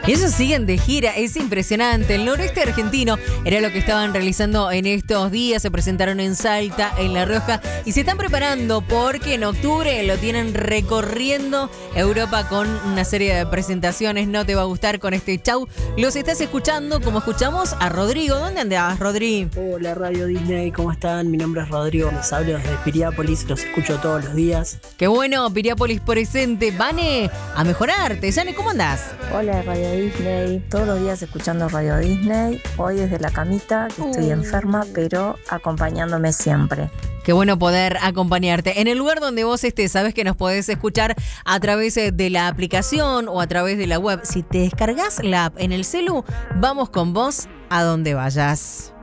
Y ellos siguen de gira, es impresionante. El noreste argentino era lo que estaban realizando en estos días. Se presentaron en Salta, en La Rioja, y se están preparando porque en octubre lo tienen recorriendo Europa con una serie de presentaciones. No te va a gustar con este chau. Los estás escuchando como escuchamos a Rodrigo. ¿Dónde andás, Rodri? Hola Radio Disney, ¿cómo están? Mi nombre es Rodrigo, les hablo desde Piriápolis, los escucho todos los días. Qué bueno, Piriápolis presente. Vane, a mejorarte. Yane, ¿cómo andás? Hola Radio Disney, todos los días escuchando Radio Disney, hoy desde la camita, que estoy enferma, pero acompañándome siempre. Qué bueno poder acompañarte. En el lugar donde vos estés, sabes que nos podés escuchar a través de la aplicación o a través de la web. Si te descargas la app en el celu, vamos con vos a donde vayas.